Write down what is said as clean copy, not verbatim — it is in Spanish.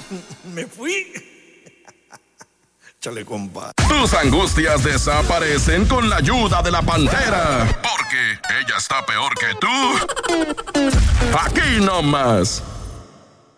Me fui. Chale, compa. Tus angustias desaparecen con la ayuda de la Pantera. Porque ella está peor que tú. Aquí nomás.